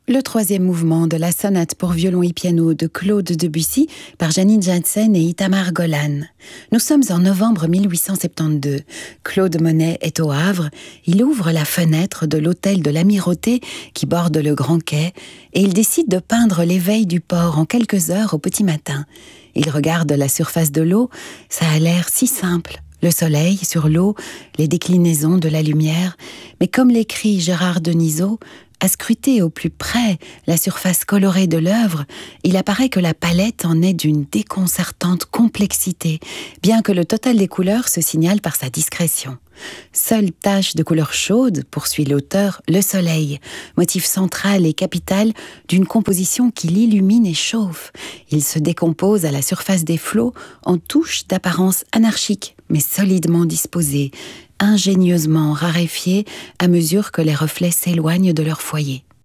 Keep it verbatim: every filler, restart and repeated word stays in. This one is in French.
Le troisième mouvement de la sonate pour violon et piano de Claude Debussy par Janine Janssen et Itamar Golan. Nous sommes en novembre mille huit cent soixante-douze. Claude Monet est au Havre. Il ouvre la fenêtre de l'hôtel de l'Amirauté qui borde le Grand Quai et il décide de peindre l'éveil du port en quelques heures au petit matin. Il regarde la surface de l'eau, ça a l'air si simple. Le soleil sur l'eau, les déclinaisons de la lumière, mais comme l'écrit Gérard Denisot, à scruter au plus près la surface colorée de l'œuvre, il apparaît que la palette en est d'une déconcertante complexité, bien que le total des couleurs se signale par sa discrétion. Seule tache de couleur chaude, poursuit l'auteur, le soleil, motif central et capital d'une composition qui l'illumine et chauffe. Il se décompose à la surface des flots en touches d'apparence anarchique, mais solidement disposées, ingénieusement raréfiées à mesure que les reflets s'éloignent de leur foyer.